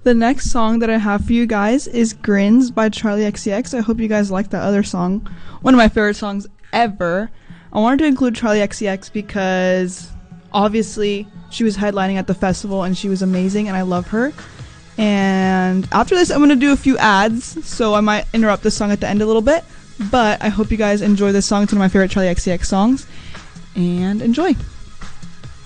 The next song that I have for you guys is Grins by Charlie XCX. I hope you guys like that other song. One of my favorite songs ever. I wanted to include Charlie XCX because obviously she was headlining at the festival and she was amazing and I love her. And after this I'm going to do a few ads, so I might interrupt this song at the end a little bit. But I hope you guys enjoy this song. It's one of my favorite Charlie XCX songs. And enjoy.